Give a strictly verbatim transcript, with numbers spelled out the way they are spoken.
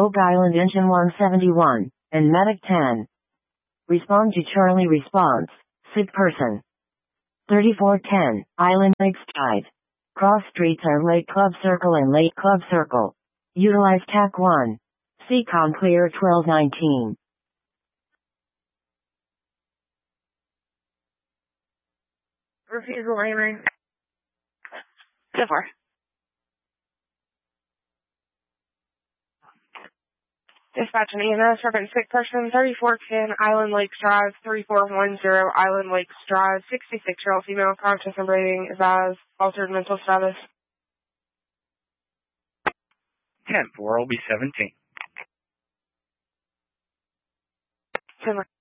Oak Island Engine one seventy-one, and Medic ten. Respond to Charlie response, sick person. thirty-four ten, Island Lakes Drive. Cross streets are Lake Club Circle and Lake Club Circle. Utilize T A C one. C COM clear twelve nineteen. Refusal, Amy. So far. Dispatch an E M S, urban sick person, thirty-four ten, Island Lakes Drive, thirty-four ten, Island Lakes Drive, sixty-six-year-old female, conscious and breathing, advised, altered mental status. ten four will be seventeen. ten